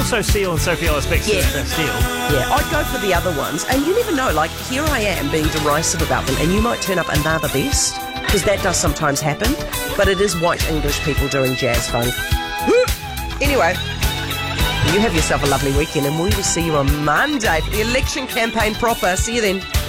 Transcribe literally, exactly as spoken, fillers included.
also Seal and Sophie Ellis-Bextor Yeah. yeah. Steel. Yeah, I'd go for the other ones. And you never know, like, here I am being derisive about them, and you might turn up and they're the best, because that does sometimes happen. But it is white English people doing jazz funk. Anyway, you have yourself a lovely weekend, and we will see you on Monday for the election campaign proper. See you then.